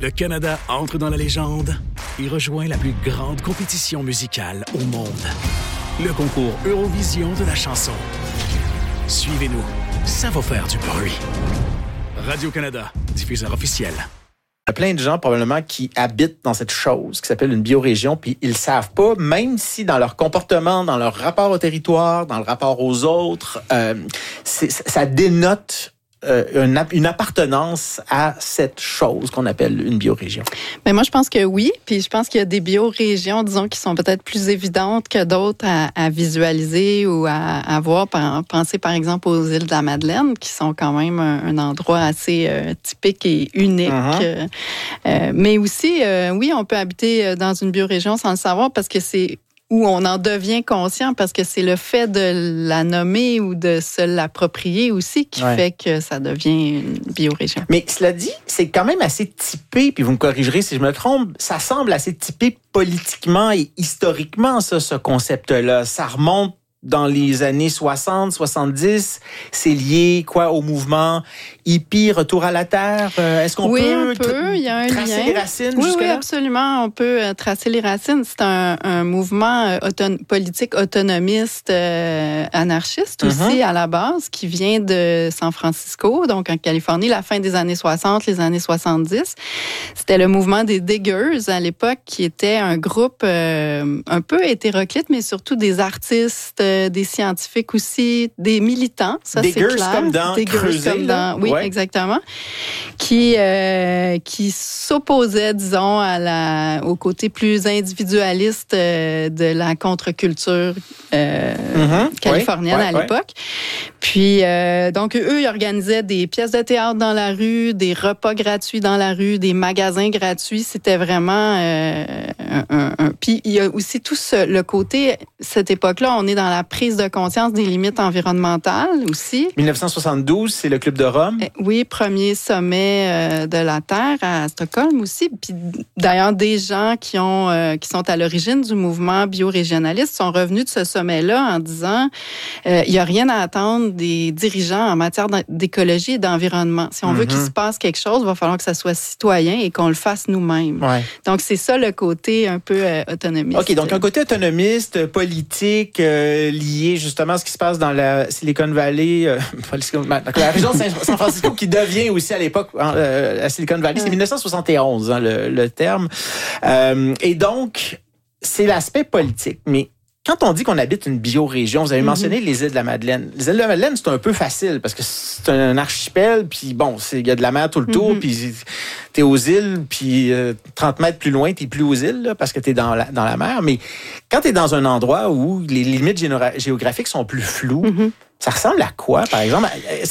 Le Canada entre dans la légende et rejoint la plus grande compétition musicale au monde. Le concours Eurovision de la chanson. Suivez-nous, ça va faire du bruit. Radio-Canada, diffuseur officiel. Il y a plein de gens probablement qui habitent dans cette chose qui s'appelle une biorégion, puis ils le savent pas, même si dans leur comportement, dans leur rapport au territoire, dans le rapport aux autres, ça dénote une appartenance à cette chose qu'on appelle une biorégion. Mais moi, je pense que oui. Puis je pense qu'il y a des biorégions, disons, qui sont peut-être plus évidentes que d'autres à visualiser ou à voir. Pensez par exemple aux îles de la Madeleine, qui sont quand même un endroit assez typique et unique. Mais aussi, oui, on peut habiter dans une biorégion sans le savoir parce que c'est où on en devient conscient parce que c'est le fait de la nommer ou de se l'approprier aussi qui fait que ça devient une biorégion. Mais cela dit, c'est quand même assez typé, puis vous me corrigerez si je me trompe, ça semble assez typé politiquement et historiquement, ce concept-là. Ça remonte dans les années 60, 70, c'est lié au mouvement hippie, retour à la terre. Est-ce qu'on peut il y a un tracer lien. les racines Oui, jusque-là? Absolument. On peut tracer les racines. C'est un mouvement politique autonomiste, anarchiste aussi à la base, qui vient de San Francisco, donc en Californie, la fin des années 60, les années 70. C'était le mouvement des Diggers à l'époque, qui était un groupe un peu hétéroclite, mais surtout des artistes, des scientifiques aussi, des militants, ça c'est clair. Comme dans creuser, comme dans, oui, exactement. Qui s'opposaient, disons, au côté plus individualiste de la contre-culture californienne à l'époque. Puis, donc, eux, ils organisaient des pièces de théâtre dans la rue, des repas gratuits dans la rue, des magasins gratuits. C'était vraiment Puis, il y a aussi tout le côté, cette époque-là, on est dans la prise de conscience des limites environnementales aussi. 1972, c'est le Club de Rome. Oui, premier sommet de la Terre à Stockholm aussi. Puis d'ailleurs, des gens qui sont à l'origine du mouvement biorégionaliste sont revenus de ce sommet-là en disant il n'y a rien à attendre des dirigeants en matière d'écologie et d'environnement. Si on veut qu'il se passe quelque chose, il va falloir que ça soit citoyen et qu'on le fasse nous-mêmes. Ouais. Donc, c'est ça le côté un peu autonomiste. OK, donc un côté autonomiste, politique, lié justement à ce qui se passe dans la Silicon Valley, la région de San Francisco qui devient aussi à l'époque la Silicon Valley. C'est 1971, le terme. Et donc, c'est l'aspect politique. Mais quand on dit qu'on habite une biorégion, vous avez mentionné les îles de la Madeleine. Les îles de la Madeleine, c'est un peu facile parce que c'est un archipel, puis bon, il y a de la mer tout le tour, puis t'es aux îles, puis 30 mètres plus loin, t'es plus aux îles là, parce que t'es dans la mer. Mais quand t'es dans un endroit où les limites géographiques sont plus floues, ça ressemble à quoi, par exemple?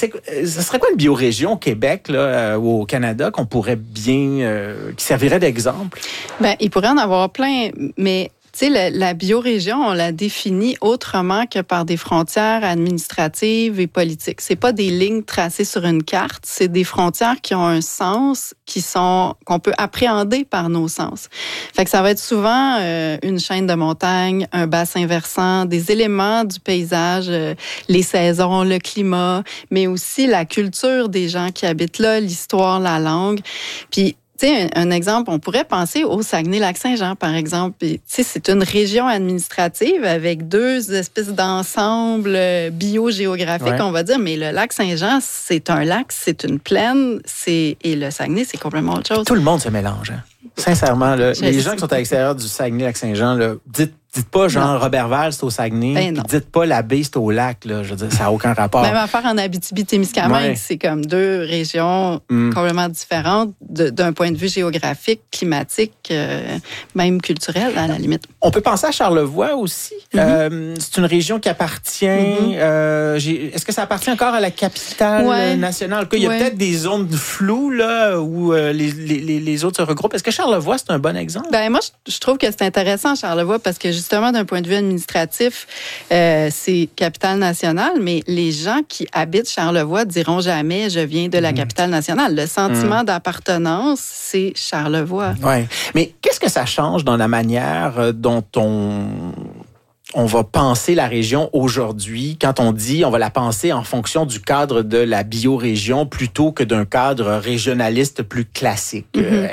Ça serait quoi une biorégion au Québec là, ou au Canada qu'on pourrait bien... qui servirait d'exemple? Bien, il pourrait en avoir plein, mais... Tu sais, la biorégion, on la définit autrement que par des frontières administratives et politiques. C'est pas des lignes tracées sur une carte, c'est des frontières qui ont un sens, qu'on peut appréhender par nos sens. Fait que ça va être souvent une chaîne de montagnes, un bassin versant, des éléments du paysage, les saisons, le climat, mais aussi la culture des gens qui habitent là, l'histoire, la langue. Puis tu sais, un exemple, on pourrait penser au Saguenay-Lac-Saint-Jean, par exemple. Tu sais, c'est une région administrative avec deux espèces d'ensembles biogéographiques, on va dire. Mais le lac Saint-Jean, c'est un lac, c'est une plaine, et le Saguenay, c'est complètement autre chose. Tout le monde se mélange, hein? Sincèrement, là, les gens qui sont à l'extérieur du Saguenay-Lac-Saint-Jean, là, dites pas genre Robertval, c'est au Saguenay, puis dites pas la baie, c'est au lac. Là, je veux dire, ça n'a aucun rapport. Même affaire en Abitibi-Témiscamingue, c'est comme deux régions complètement différentes d'un point de vue géographique, climatique, même culturel, à la limite. On peut penser à Charlevoix aussi. C'est une région qui appartient... est-ce que ça appartient encore à la capitale nationale? Il y a peut-être des zones floues là, où les autres se regroupent. Est-ce que Charlevoix, c'est un bon exemple? Ben moi, je trouve que c'est intéressant, Charlevoix, parce que justement, d'un point de vue administratif, c'est capitale nationale, mais les gens qui habitent Charlevoix diront jamais « je viens de la capitale nationale ». Le sentiment d'appartenance, c'est Charlevoix. Oui, mais qu'est-ce que ça change dans la manière dont on va penser la région aujourd'hui quand on dit on va la penser en fonction du cadre de la biorégion plutôt que d'un cadre régionaliste plus classique.